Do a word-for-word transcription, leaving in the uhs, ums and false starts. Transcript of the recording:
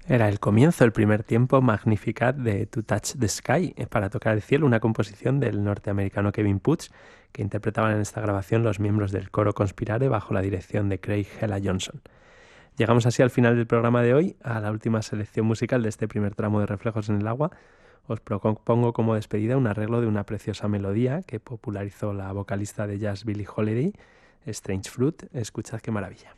Era el comienzo, el primer tiempo Magnificat de To Touch the Sky, para tocar el cielo, una composición del norteamericano Kevin Putz, que interpretaban en esta grabación los miembros del coro Conspirare bajo la dirección de Craig Hella Johnson. Llegamos así al final del programa de hoy, a la última selección musical de este primer tramo de Reflejos en el Agua. Os propongo como despedida un arreglo de una preciosa melodía que popularizó la vocalista de jazz Billie Holiday, Strange Fruit. Escuchad qué maravilla.